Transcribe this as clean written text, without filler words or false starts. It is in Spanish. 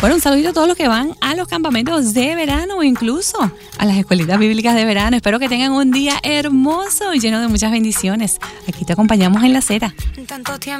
Bueno, un saludito a todos los que van a los campamentos de verano o incluso a las escuelitas bíblicas de verano. Espero que tengan un día hermoso y lleno de muchas bendiciones. Aquí te acompañamos en La Z. Tanto tiempo.